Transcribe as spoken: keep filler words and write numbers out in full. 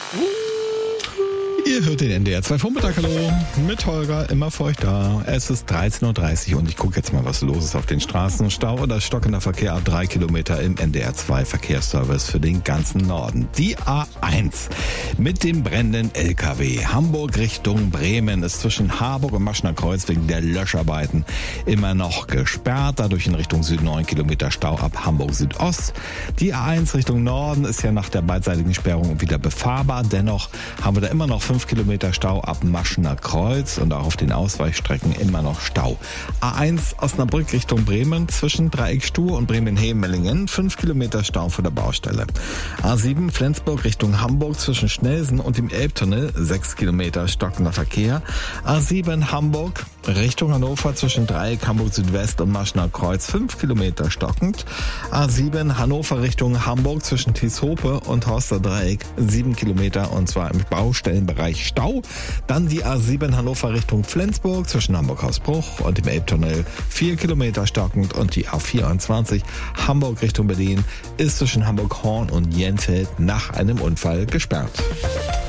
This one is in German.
Ihr hört den N D R zwei Vormittag, hallo, mit Holger, immer für euch da. Es ist dreizehn Uhr dreißig und ich gucke jetzt mal, was los ist auf den Straßen. Stau oder stockender Verkehr ab drei Kilometer im N D R zwei Verkehrsservice für den ganzen Norden. Die A eins mit dem brennenden L K W. Hamburg Richtung Bremen ist zwischen Harburg und Maschner Kreuz wegen der Löscharbeiten immer noch gesperrt. Dadurch in Richtung Süden neun Kilometer Stau ab Hamburg Südost. Die A eins Richtung Norden ist ja nach der beidseitigen Sperrung wieder befahrbar. Dennoch haben wir da immer noch fünf Kilometer Stau ab Maschner Kreuz und auch auf den Ausweichstrecken immer noch Stau. A eins Osnabrück Richtung Bremen zwischen Dreieckstuhl und Bremen-Hemellingen fünf Kilometer Stau vor der Baustelle. A sieben Flensburg Richtung Hamburg zwischen Schnelsen und dem Elbtunnel sechs Kilometer stockender Verkehr. A sieben Hamburg Richtung Hannover zwischen Dreieck Hamburg Südwest und Maschner Kreuz fünf Kilometer stockend. A sieben Hannover Richtung Hamburg zwischen Tieshope und Horster Dreieck sieben Kilometer und zwar im Baustellenbereich Stau. Dann die A sieben Hannover Richtung Flensburg zwischen Hamburg-Hausbruch und dem Elbtunnel vier Kilometer stockend und die A vierundzwanzig Hamburg Richtung Berlin ist zwischen Hamburg-Horn und Jenfeld nach einem Unfall gesperrt.